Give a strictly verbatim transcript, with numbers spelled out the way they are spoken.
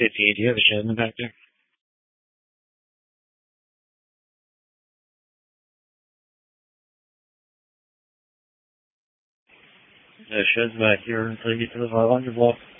fifty-eight, do you have a shed in the back there? The shed's back here until you get to the five hundred block.